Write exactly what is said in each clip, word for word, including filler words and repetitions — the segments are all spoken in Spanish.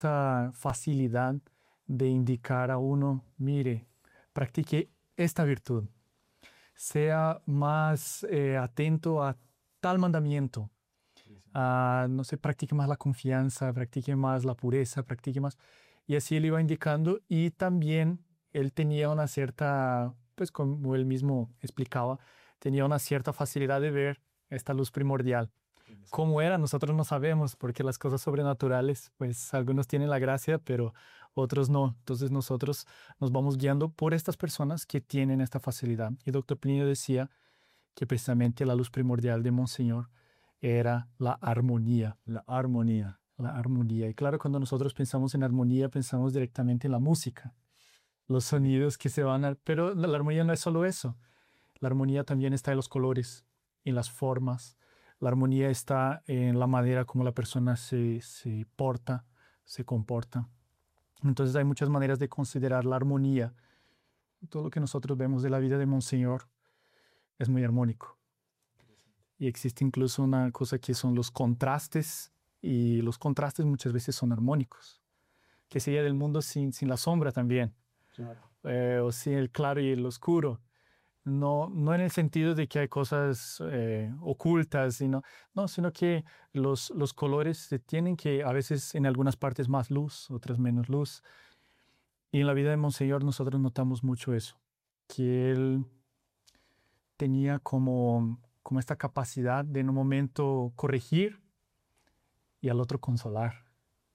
esta facilidad de indicar a uno, mire, practique esta virtud, sea más eh, atento a tal mandamiento, a, no sé, practique más la confianza, practique más la pureza, practique más. Y así él iba indicando y también él tenía una cierta, pues como él mismo explicaba, tenía una cierta facilidad de ver esta luz primordial. ¿Cómo era? Nosotros no sabemos, porque las cosas sobrenaturales, pues algunos tienen la gracia, pero otros no. Entonces nosotros nos vamos guiando por estas personas que tienen esta facilidad. Y doctor Plinio decía que precisamente la luz primordial de Monseñor era la armonía. La armonía. La armonía. Y claro, cuando nosotros pensamos en armonía, pensamos directamente en la música, los sonidos que se van a... Pero la, la armonía no es solo eso. La armonía también está en los colores, en las formas. La armonía está en la manera como la persona se, se porta, se comporta. Entonces hay muchas maneras de considerar la armonía. Todo lo que nosotros vemos de la vida de Monseñor es muy armónico. Y existe incluso una cosa que son los contrastes, y los contrastes muchas veces son armónicos. Que sería del mundo sin, sin la sombra también, Claro. eh, o sin el claro y el oscuro. No, no en el sentido de que hay cosas eh, ocultas, sino, no, sino que los, los colores tienen que a veces en algunas partes más luz, otras menos luz. Y en la vida de Monseñor nosotros notamos mucho eso, que él tenía como, como esta capacidad de en un momento corregir y al otro consolar.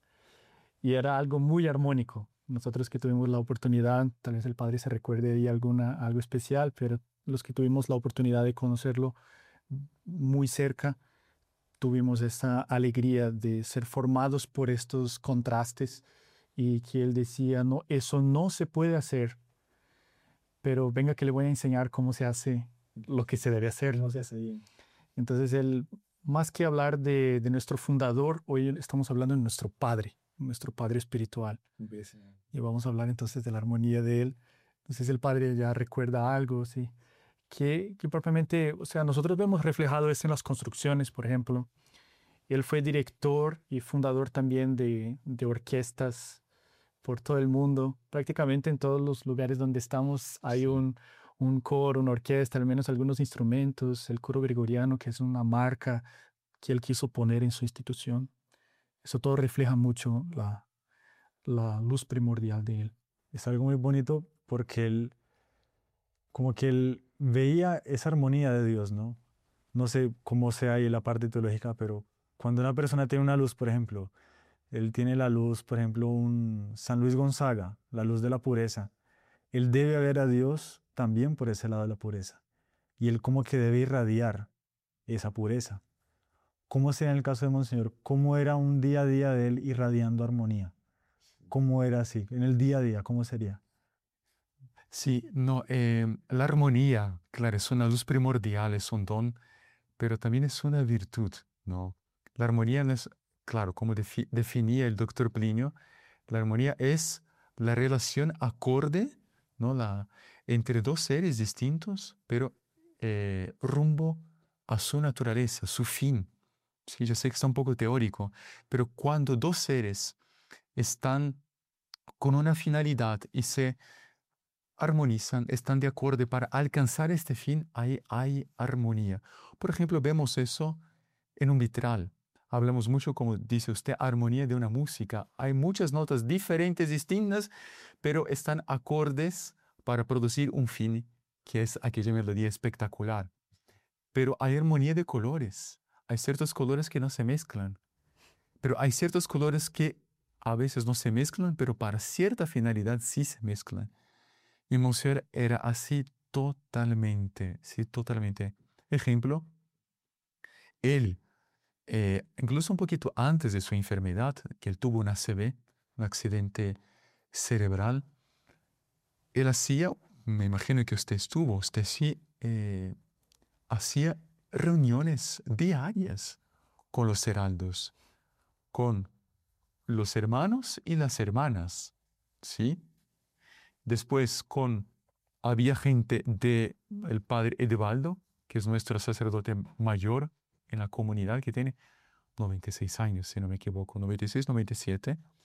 Y era algo muy armónico. Nosotros que tuvimos la oportunidad, tal vez el padre se recuerde de alguna, algo especial, pero los que tuvimos la oportunidad de conocerlo muy cerca, tuvimos esta alegría de ser formados por estos contrastes y que él decía, no, eso no se puede hacer, pero venga que le voy a enseñar cómo se hace lo que se debe hacer. No se hace bien. Entonces, él, más que hablar de, de nuestro fundador, hoy estamos hablando de nuestro padre, nuestro padre espiritual. Y vamos a hablar entonces de la armonía de él. Entonces el padre ya recuerda algo, sí, que, que propiamente, o sea, nosotros vemos reflejado eso en las construcciones, por ejemplo. Él fue director y fundador también de, de orquestas por todo el mundo. Prácticamente en todos los lugares donde estamos hay Sí. un, un coro, una orquesta, al menos algunos instrumentos, el coro gregoriano, que es una marca que él quiso poner en su institución. Eso todo refleja mucho la, la luz primordial de él. Es algo muy bonito porque él, como que él veía esa armonía de Dios, ¿no? No sé cómo sea ahí la parte teológica, pero cuando una persona tiene una luz, por ejemplo, él tiene la luz, por ejemplo, un San Luis Gonzaga, la luz de la pureza. Él debe ver a Dios también por ese lado de la pureza. Y él como que debe irradiar esa pureza. ¿Cómo sería en el caso de Monseñor? ¿Cómo era un día a día de él irradiando armonía? ¿Cómo era así? En el día a día, ¿cómo sería? Sí, no, em, la armonía, claro, es una luz primordial, es un don, pero también es una virtud, ¿no? La armonía no es, claro, como defi- definía el doctor Plinio, la armonía es la relación acorde, ¿no? La, entre dos seres distintos, pero eh, rumbo a su naturaleza, su fin. Sí, yo sé que está un poco teórico, pero cuando dos seres están con una finalidad y se armonizan, están de acuerdo para alcanzar este fin, ahí hay armonía. Por ejemplo, vemos eso en un vitral. Hablamos mucho, como dice usted, armonía de una música. Hay muchas notas diferentes, distintas, pero están acordes para producir un fin, que es aquella melodía espectacular. Pero hay armonía de colores. Hay ciertos colores que no se mezclan, pero hay ciertos colores que a veces no se mezclan, pero para cierta finalidad sí se mezclan. Y Monseñor era así totalmente, sí, totalmente. Ejemplo, él, eh, incluso un poquito antes de su enfermedad, que él tuvo un A C V, un accidente cerebral, él hacía, me imagino que usted estuvo, usted sí, eh, hacía reuniones diarias con los heraldos, con los hermanos y las hermanas, ¿sí? Después con, había gente de el padre Edebaldo, que es nuestro sacerdote mayor en la comunidad, que tiene noventa y seis años, si no me equivoco, noventa y seis, noventa y siete.